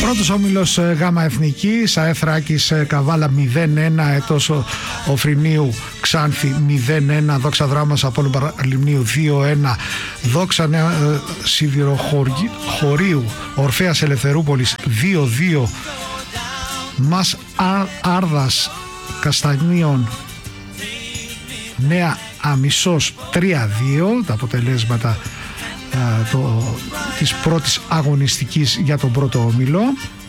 Πρώτος όμιλος Γάμα Εθνική, ΑΕ Θράκης Καβάλα 0-1, Ετός Οφρινίου Ξάνθη 0-1, Δόξα Δράμας Απόλλων Παραλιμνίου 2-1, Δόξα Σιδηροχωρίου Ορφέας Ελευθερούπολης 2-2, Μας Άρδας Καστανίων Νέα Αμισός 3-2, τα αποτελέσματα της πρώτης αγωνιστικής για τον πρώτο όμιλο.